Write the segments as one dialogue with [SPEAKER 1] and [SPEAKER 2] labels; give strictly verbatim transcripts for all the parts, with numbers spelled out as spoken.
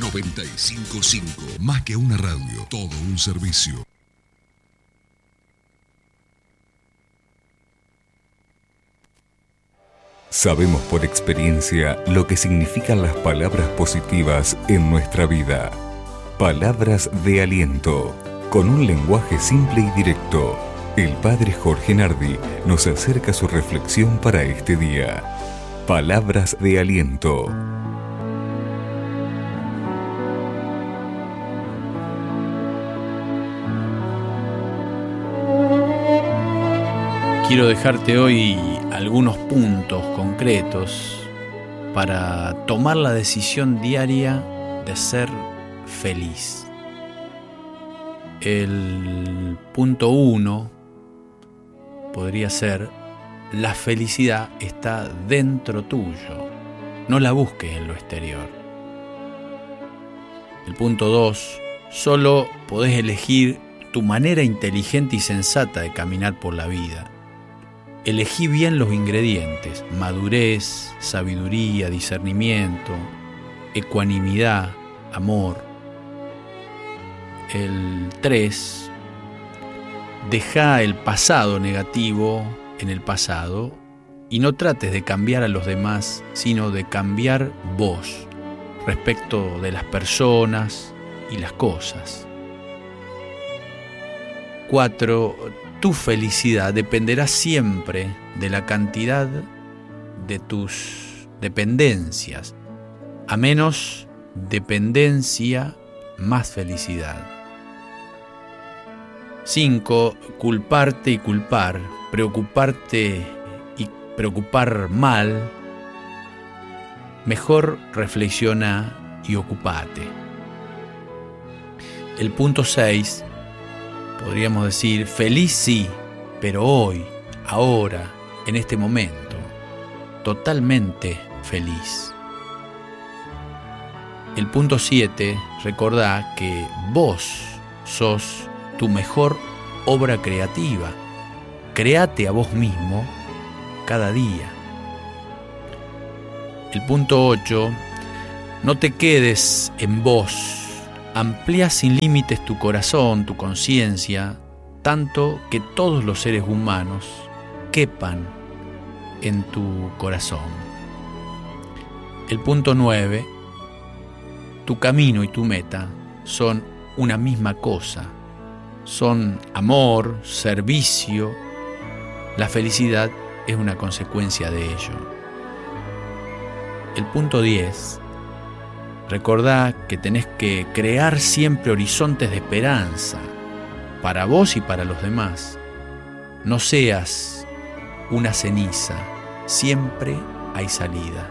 [SPEAKER 1] noventa y cinco punto cinco. Más que una radio, todo un servicio.
[SPEAKER 2] Sabemos por experiencia lo que significan las palabras positivas en nuestra vida. Palabras de aliento, con un lenguaje simple y directo. El padre Jorge Nardi nos acerca su reflexión para este día. Palabras de aliento.
[SPEAKER 3] Quiero dejarte hoy algunos puntos concretos para tomar la decisión diaria de ser feliz. El punto uno podría ser: la felicidad está dentro tuyo, no la busques en lo exterior. El punto dos: solo podés elegir tu manera inteligente y sensata de caminar por la vida. Elegí bien los ingredientes: madurez, sabiduría, discernimiento, ecuanimidad, amor. El tres: deja el pasado negativo en el pasado y no trates de cambiar a los demás, sino de cambiar vos respecto de las personas y las cosas. Cuatro: tu felicidad dependerá siempre de la cantidad de tus dependencias. A menos dependencia, más felicidad. Cinco: culparte y culpar, preocuparte y preocupar mal. Mejor reflexiona y ocupate. El punto seis: podríamos decir, feliz sí, pero hoy, ahora, en este momento, totalmente feliz. El punto siete, recordá que vos sos tu mejor obra creativa. Créate a vos mismo cada día. El punto ocho, no te quedes en vos. Amplía sin límites tu corazón, tu conciencia, tanto que todos los seres humanos quepan en tu corazón. El punto nueve, tu camino y tu meta son una misma cosa. Son amor, servicio. La felicidad es una consecuencia de ello. El punto diez, recordá que tenés que crear siempre horizontes de esperanza para vos y para los demás. No seas una ceniza, siempre hay salida.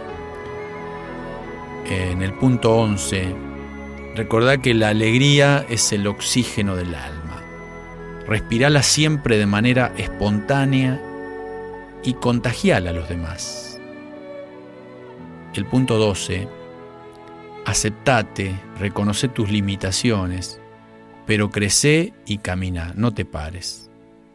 [SPEAKER 3] En el punto once, recordá que la alegría es el oxígeno del alma. Respirala siempre de manera espontánea y contagiala a los demás. El punto doce, aceptate, reconoce tus limitaciones, pero crece y camina, no te pares.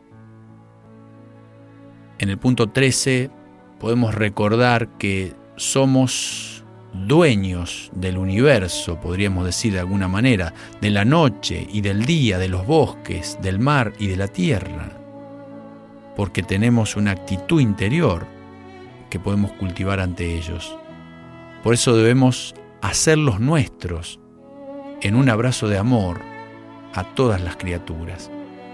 [SPEAKER 3] En el punto trece podemos recordar que somos dueños del universo, podríamos decir de alguna manera, de la noche y del día, de los bosques, del mar y de la tierra, porque tenemos una actitud interior que podemos cultivar ante ellos. Por eso debemos hacerlos nuestros en un abrazo de amor a todas las criaturas.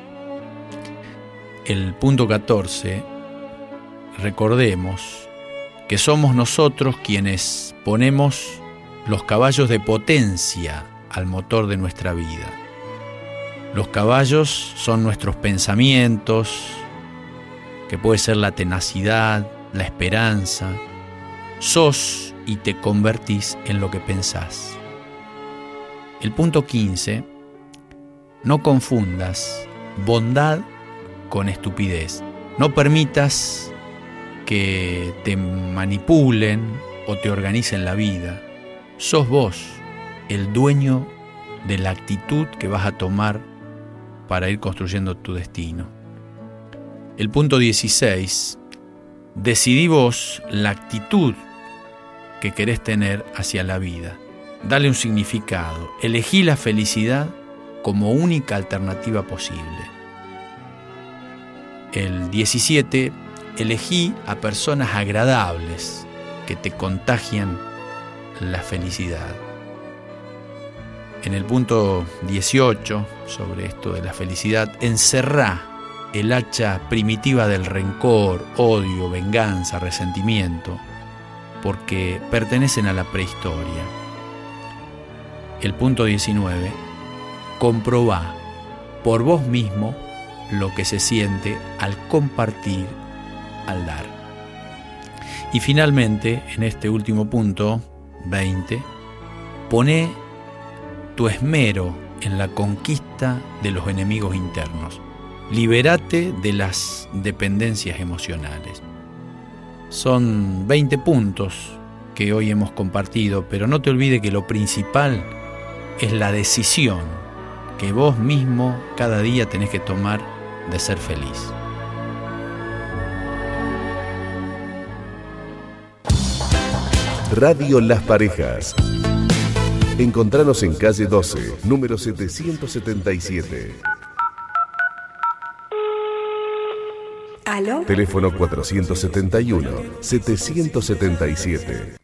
[SPEAKER 3] El punto catorce, recordemos que somos nosotros quienes ponemos los caballos de potencia al motor de nuestra vida. Los caballos son nuestros pensamientos, que puede ser la tenacidad, la esperanza. Sos y te convertís en lo que pensás. El punto quince, no confundas bondad con estupidez. No permitas que te manipulen o te organicen la vida. Sos vos el dueño de la actitud que vas a tomar para ir construyendo tu destino. El punto dieciséis, decidí vos la actitud que querés tener hacia la vida. dale un significado. Elegí la felicidad como única alternativa posible. El diecisiete, elegí a personas agradables que te contagian la felicidad. En el punto dieciocho, sobre esto de la felicidad, encerrá el hacha primitiva del rencor, odio, venganza, resentimiento, porque pertenecen a la prehistoria. El punto diecinueve, comprobá por vos mismo lo que se siente al compartir, al dar. Y finalmente, en este último punto, veinte, poné tu esmero en la conquista de los enemigos internos. Libérate de las dependencias emocionales. Son veinte puntos que hoy hemos compartido, pero no te olvides que lo principal es la decisión que vos mismo cada día tenés que tomar de ser feliz.
[SPEAKER 4] Radio Las Parejas. Encontranos en calle doce, número setecientos setenta y siete.
[SPEAKER 5] ¿Aló?
[SPEAKER 4] Teléfono cuatrocientos setenta y uno, setecientos setenta y siete.